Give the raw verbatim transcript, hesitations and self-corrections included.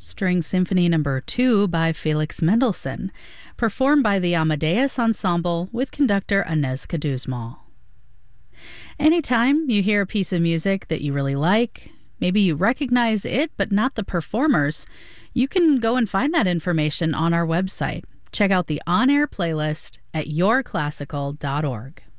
String Symphony Number two by Felix Mendelssohn, performed by the Amadeus Ensemble with conductor Inez Caduzmal. Anytime you hear a piece of music that you really like, maybe you recognize it but not the performers, you can go and find that information on our website. Check out the on-air playlist at your classical dot org.